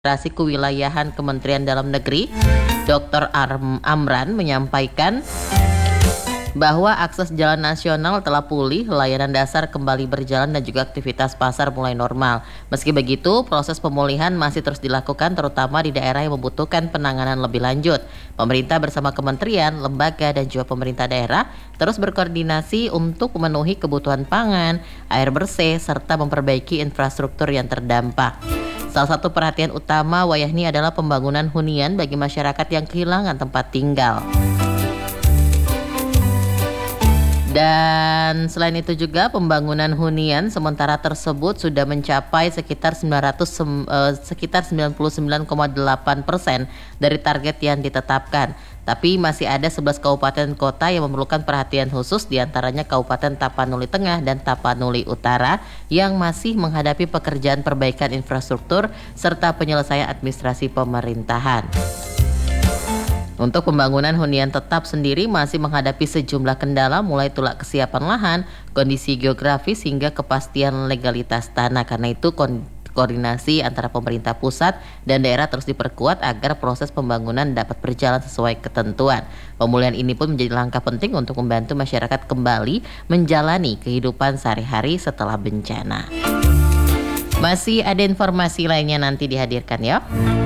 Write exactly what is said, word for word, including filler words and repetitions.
Administrasi Kewilayahan Kementerian Dalam Negeri, doktor Amran menyampaikan bahwa akses jalan nasional telah pulih, layanan dasar kembali berjalan dan juga aktivitas pasar mulai normal. Meski begitu, proses pemulihan masih terus dilakukan terutama di daerah yang membutuhkan penanganan lebih lanjut. Pemerintah bersama kementerian, lembaga dan juga pemerintah daerah terus berkoordinasi untuk memenuhi kebutuhan pangan, air bersih serta memperbaiki infrastruktur yang terdampak. Salah satu perhatian utama Wayahni adalah pembangunan hunian bagi masyarakat yang kehilangan tempat tinggal. Dan selain itu juga pembangunan hunian sementara tersebut sudah mencapai sekitar sembilan ratus eh, sekitar sembilan puluh sembilan koma delapan persen dari target yang ditetapkan. Tapi masih ada sebelas kabupaten kota yang memerlukan perhatian khusus, diantaranya Kabupaten Tapanuli Tengah dan Tapanuli Utara yang masih menghadapi pekerjaan perbaikan infrastruktur serta penyelesaian administrasi pemerintahan. Untuk pembangunan hunian tetap sendiri masih menghadapi sejumlah kendala mulai tulak kesiapan lahan, kondisi geografis hingga kepastian legalitas tanah. Karena itu ko- koordinasi antara pemerintah pusat dan daerah terus diperkuat agar proses pembangunan dapat berjalan sesuai ketentuan. Pemulihan ini pun menjadi langkah penting untuk membantu masyarakat kembali menjalani kehidupan sehari-hari setelah bencana. Masih ada informasi lainnya nanti dihadirkan ya.